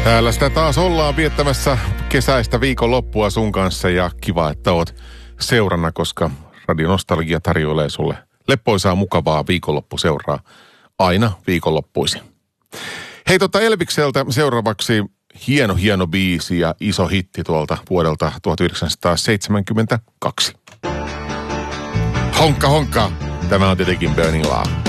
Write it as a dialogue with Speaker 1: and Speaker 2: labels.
Speaker 1: Täällä sitä taas ollaan viettämässä kesäistä viikonloppua sun kanssa ja kiva, että oot seurana, koska Radio Nostalgia tarjoilee sulle leppoisaa mukavaa viikonloppuseuraa aina viikonloppuisin. Hei Elvikseltä seuraavaksi hieno biisi ja iso hitti tuolta vuodelta 1972. Honkka honkka, tämä on tietenkin Burning Love.